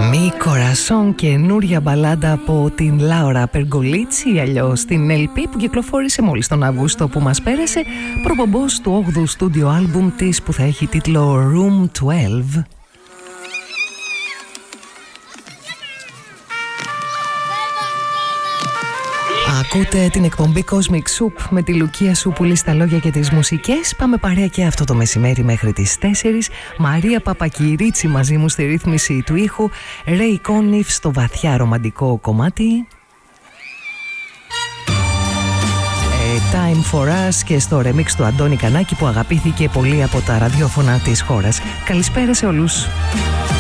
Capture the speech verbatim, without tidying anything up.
Mi Corazón, καινούρια μπαλάντα από την Λάουρα Περγκολίτσι, αλλιώς την ελ πι, που κυκλοφόρησε μόλις τον Αύγουστο που μας πέρασε, προπομπός του όγδοου στούντιο άλμπουμ της που θα έχει τίτλο Room twelve. Ακούτε την εκπομπή Cosmic Soup με τη Λουκία Σούπουλη στα λόγια και τις μουσικές. Πάμε παρέα και αυτό το μεσημέρι μέχρι τις τέσσερις. Μαρία Παπακυρίτσι μαζί μου στη ρύθμιση του ήχου. Ρέι Κόνιφ στο βαθιά ρομαντικό κομμάτι. Ε, Time for Us και στο remix του Αντώνη Κανάκη που αγαπήθηκε πολύ από τα ραδιόφωνα της χώρας. Καλησπέρα σε όλους.